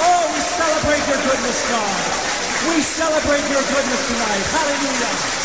Oh, we celebrate your goodness, God. We celebrate your goodness tonight. Hallelujah.